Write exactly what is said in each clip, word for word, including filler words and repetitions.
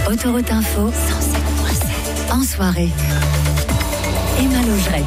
Autoroute Info cent sept virgule sept. En soirée. Emma Logerette.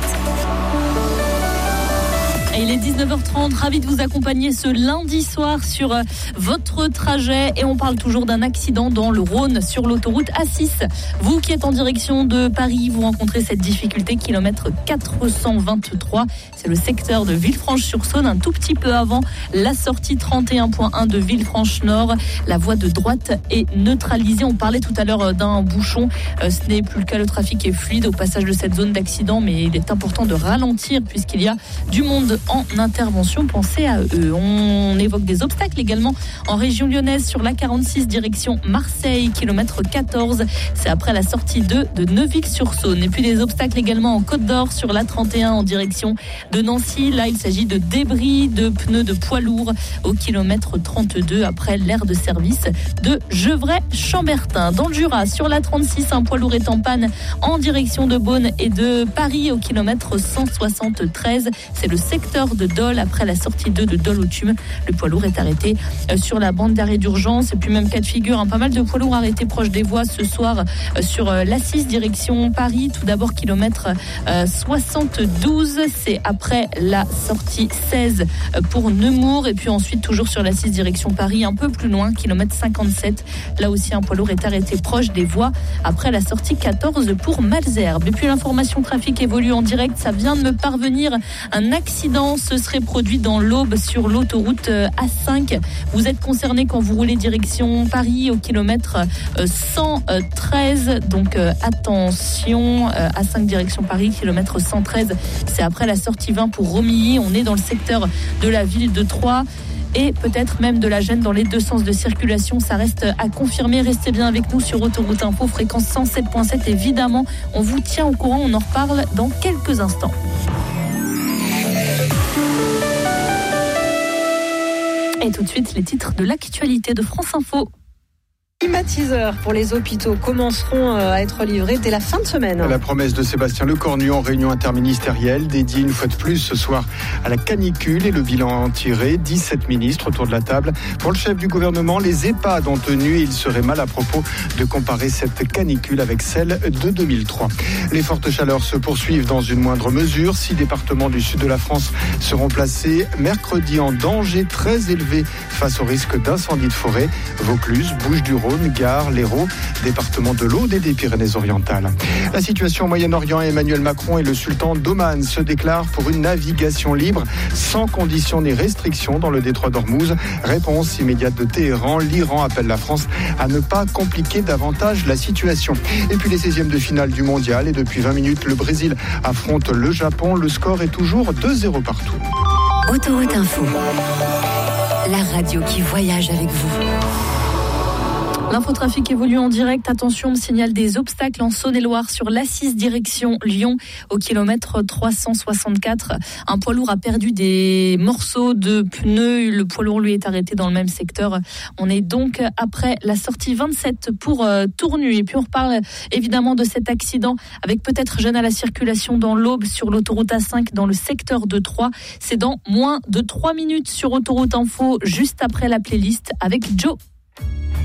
Il est dix-neuf heures trente, ravi de vous accompagner ce lundi soir sur votre trajet et on parle toujours d'un accident dans le Rhône sur l'autoroute A six. Vous qui êtes en direction de Paris, vous rencontrez cette difficulté, kilomètre quatre cent vingt-trois. C'est le secteur de Villefranche-sur-Saône, un tout petit peu avant la sortie trente et un point un de Villefranche-Nord. La voie de droite est neutralisée. On parlait tout à l'heure d'un bouchon. Ce n'est plus le cas, le trafic est fluide au passage de cette zone d'accident, mais il est important de ralentir puisqu'il y a du monde en intervention, pensez à eux. On évoque des obstacles également en région lyonnaise sur l'A quarante-six direction Marseille, kilomètre quatorze, c'est après la sortie deux de Neuville-sur-Saône. Et puis des obstacles également en Côte d'Or sur l'A trente et un en direction de Nancy. Là, il s'agit de débris de pneus de poids lourds au kilomètre trente-deux après l'aire de service de Gevrey-Chambertin. Dans le Jura, sur l'A trente-six, un poids lourd est en panne en direction de Beaune et de Paris au kilomètre cent soixante-treize. C'est le secteur de Dole après la sortie deux de Dole au Tume. Le poids lourd est arrêté sur la bande d'arrêt d'urgence. Et puis même cas de figure, hein, pas mal de poids lourds arrêtés proche des voies ce soir sur l'A six direction Paris. Tout d'abord kilomètre soixante-douze, c'est après la sortie seize pour Nemours. Et puis ensuite toujours sur l'A six direction Paris, un peu plus loin, kilomètre cinquante-sept. Là aussi un poids lourd est arrêté proche des voies après la sortie quatorze pour Malesherbes. Et puis l'information trafic évolue en direct. Ça vient de me parvenir, un accident se serait produit dans l'Aube sur l'autoroute A cinq. Vous êtes concerné quand vous roulez direction Paris au kilomètre cent treize. Donc attention, A cinq direction Paris, kilomètre cent treize. C'est après la sortie vingt pour Romilly. On est dans le secteur de la ville de Troyes. Et peut-être même de la gêne dans les deux sens de circulation. Ça reste à confirmer. Restez bien avec nous sur Autoroute Info, fréquence cent sept virgule sept. Évidemment, on vous tient au courant. On en reparle dans quelques instants. Et tout de suite, les titres de l'actualité de France Info. Climatiseurs pour les hôpitaux commenceront à être livrés dès la fin de semaine. La promesse de Sébastien Lecornu en réunion interministérielle, dédiée une fois de plus ce soir à la canicule et le bilan tiré. dix-sept ministres autour de la table. Pour le chef du gouvernement, les EHPAD ont tenu et il serait mal à propos de comparer cette canicule avec celle de deux mille trois. Les fortes chaleurs se poursuivent dans une moindre mesure. Six départements du sud de la France seront placés mercredi en danger très élevé face au risque d'incendie de forêt. Vaucluse, Bouches-du-Rhône, Gare, l'Hérault, département de l'Aude et des Pyrénées-Orientales. La situation au Moyen-Orient, Emmanuel Macron et le sultan d'Oman se déclarent pour une navigation libre, sans conditions ni restrictions dans le détroit d'Ormuz. Réponse immédiate de Téhéran. L'Iran appelle la France à ne pas compliquer davantage la situation. Et puis les seizièmes de finale du mondial. Et depuis vingt minutes, le Brésil affronte le Japon. Le score est toujours deux zéro partout. Autoroute Info. La radio qui voyage avec vous. L'infotrafic évolue en direct. Attention, on me signale des obstacles en Saône-et-Loire sur l'A six direction Lyon au kilomètre trois cent soixante-quatre. Un poids lourd a perdu des morceaux de pneus. Le poids lourd, lui, est arrêté dans le même secteur. On est donc après la sortie vingt-sept pour euh, Tournu. Et puis on reparle évidemment de cet accident avec peut-être gêne à la circulation dans l'Aube sur l'autoroute A cinq dans le secteur de Troyes. C'est dans moins de trois minutes sur Autoroute Info, juste après la playlist avec Joe.